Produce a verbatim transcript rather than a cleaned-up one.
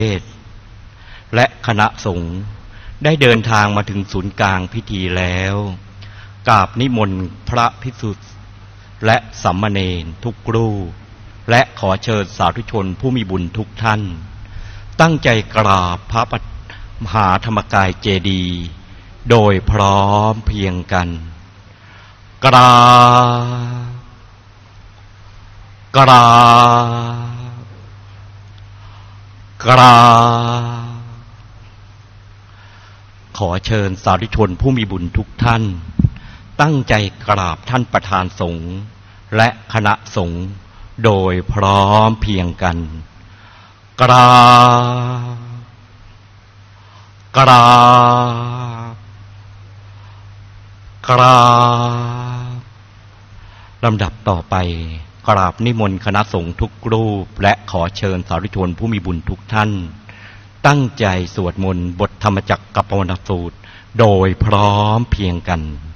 และคณะสงฆ์ได้เดินทางมาถึงศูนย์กลางพิธีแล้วกราบนิมนต์พระภิกษุและสามเณรทุกรูปและขอเชิญสาธุชนผู้มีบุญทุกท่านตั้งใจกราบพระมหาธรรมกายเจดีย์โดยพร้อมเพรียงกันกราบกราบกราบขอเชิญสาธุชนผู้มีบุญทุกท่านตั้งใจกราบท่านประธานสงฆ์และคณะสงฆ์โดยพร้อมเพรียงกันกราบกราบกราบลำดับต่อไปกราบนิมนต์คณะสงฆ์ทุกรูปและขอเชิญสาธุชนผู้มีบุญทุกท่านตั้งใจสวดมนต์บทธรรมจักรกัปปวัตนสูตรโดยพร้อมเพรียงกัน